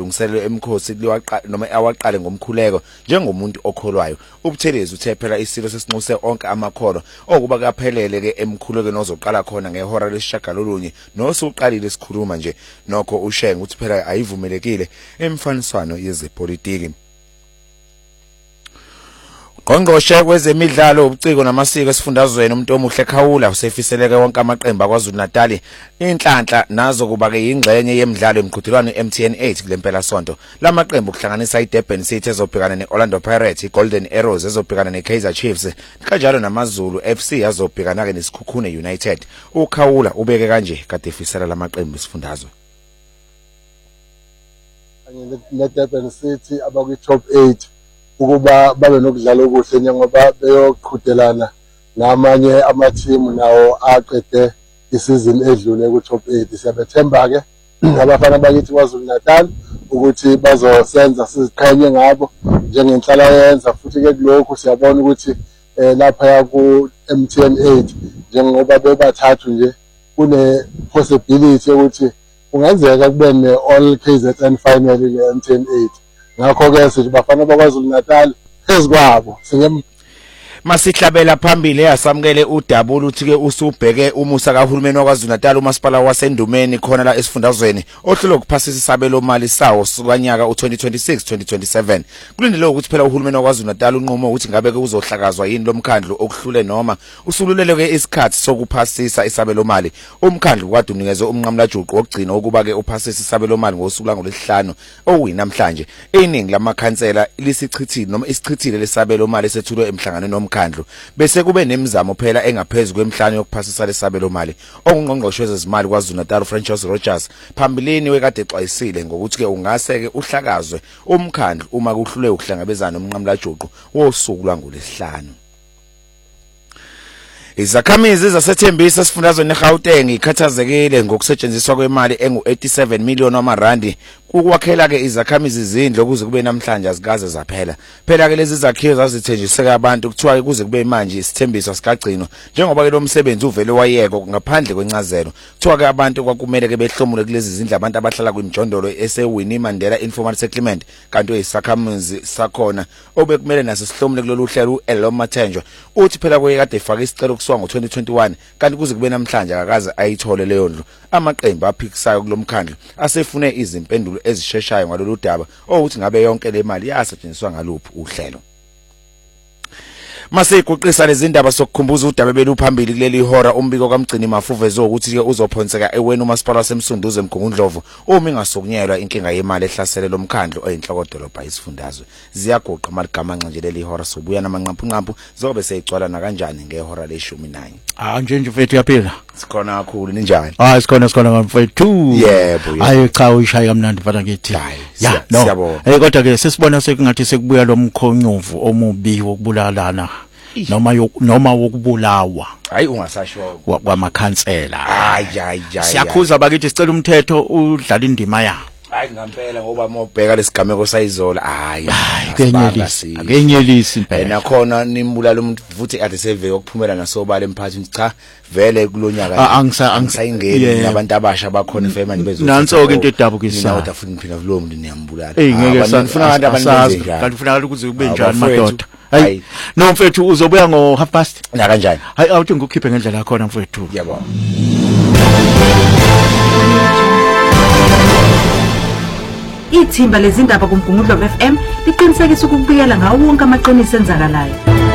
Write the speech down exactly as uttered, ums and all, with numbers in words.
amalungiselelo emkhosi liwaqala noma awaqale ngomkhuleko njengomuntu okholwayo. uButhelezi uthe phela isilo sesinxuse onke amakholo okuba kaphelele ke emkhulekweni ozoqala khona ngehora lesishagalolunye nosuqalile sikhuluma nje nokho uSheng uthi phela ayivumelekile emfaniswano yezepolitiki. Ngqongqoshe kwezemidlalo ubuciko namasiko esifundazweni umuntu omuhle Khawula usefiseleke wonke amaqembu aKwaZulu Natal inhlanhla nazo kuba ke ingxenye yemidlalo emqhudelwano M T N eight kulempela sonto. Lamaqembu kuhlanganisa iDurban City ezobhekana neOrlando Pirates, iGolden Arrows ezobhekana neKaizer Chiefs, kanjalo namaZulu F C azobhekana ke neSikhukhune United. uKhawula ubeke kanje kade efisela lamaqembu esifundazwe. Kanye neDurban City abakwi top eight ukuba babe nokudlala okuhle njengoba beyoqhudelana namanye amateam nawo aqede isizini edlule ku top eight. Siyabethemba ke abafana bakithi kwaZulu Natal ukuthi bazosenza siziqhenye ngabo njengenhlala yenza futhi ke kulokho siyabona ukuthi lapha ku M T N eight njengoba bebathathu nje kune possibility ukuthi kungenzeka kube ne all K Z N final le M T N eight. Ngakho ke sithi bafana bakwaZulu Natal phezukwabo singe Masihlabela phambili yasamukele uDabula uthi ke usubheke umusa kaHulumeni waKwaZulu Natal uMasipala wasendumeni khona la esifundazweni ohlelo kuphasisa isabelo mali sawo sokanyaka u twenty twenty-six twenty twenty-seven. Kulindele ukuthi phela uHulumeni waKwaZulu Natal unqumo ukuthi ngabe ke uzohlakazwa yini lomkhandlu okuhlule noma usululele ke isikhathi sokuphasisa isabelo mali. Umkhandlu kwade unikezwe umnqamlajuqu wokugcina ukuba ke uphasisa isabelo mali ngosuku langolesihlanu owinamhlanje. Iningi lamakhansela lisichithile noma isichithile lesabelo mali sethulwe emhlanganweni nomkhandlu bese kube nemizamo phela engaphezulu kwemhlanje yokuphasisa lesabelo mali. Ongqongqoshe wezezimali kwaZulu Natal Francis Rogers phambilini wekade exwayisile ngokuthi ke ungase ke uhlakazwe umkhandlu uma kuhlule ukuhlangabezana nomnqamlajuqu wosuku langolesihlanu. Izakhamizi zasethembisa sifundazweni eGauteng ikhathazekile ngokusetshenziswa kwemali engu eighty-seven million wamarandi ukwakhela ke izakhamizi izindlu ukuze kube namhlanje azikaze zaphela. Phela ke lezi zakhiwo zazithenjiseka abantu kuthiwa kuze kube manje isithembiso sikagcino njengoba ke lo msebenzi uvele wayeko ngaphandle kwencazelo. Kuthiwa ke abantu kwakumele ke behlomule kulezi zindlu abantu abahlala kwimjondolo eseWinnie Mandela Informal Settlement kanti oyisakhamuzi sakhona obekumele naso sihlomule kulolu hlelo uElom Mathenjwa uthi phela kwekade efaka isicelo kusuka ngo twenty twenty-one kanti kuze kube namhlanje akakaze ayithole leyo ndlu. Amaqembu aphikisayo kulomkhandlu asefune izimpendulo ezisheshayo ngalolu daba ukuthi ngabe yonke le mali yasetshenziswa ngaluphi uhlelo. Mase iguqisa lezindaba sokukhumbuza udaba beluphambili kuleli hora umbiko kaMgcini Mafuve zokuthi ke uzophonseka eweni uMasipala waseMsunduze eMgungundlovu uma ingasukunyelwa inkinga yemali ehlasele lomkhandlu oyinhloko dolobha isifundazwe. Ziyaguqa maligama nje leli hora sobuya namanqampu nqampu zobe seyigcwala na kanjani ngehora leshumi nanye. Ah nje nje mfethu yaphila. Sikhona kakhulu ninjani? Ah sikhona sikhona mfethu. Yebo. Hayi cha uyishaya kamnandi mfana ngithi. Ya no. Eh kodwa ke sesibona sekungathi sekubuya lo mkhonyovu omubi wokubulalana. Noma noma wokubulawa hayi ungasasho kwamakhansela. Hayi hayi hayi siyakhuza bakithi sicela umthetho udlala indima yawo. Hayi ngampela ngoba mobheka lesigameko sayizola hayi akenyelisi akenyelisi phela nakhona nimbulala umuntu futhi ade seve yokuphumela nasobala emphakathini cha vele kulonyaka angisa angisayingeni nabantu abasha bakhona ifemani bezo nanso ke into edabukisa nawo afuna phela kulo muntu niyambulala ngifuna abantu abaninzi kanti ufuna ukuthi kube njani madoda. Hayi no mfethu uzobuya ngo half past na kanjani hayi awuthi ngikukhiphe ngendlela yakho mfethu. Yebo. Ithimba lezindaba kuMgungundlovu F M liqinisekisa ukubikela ngawo wonke amaqiniso enzakalayo.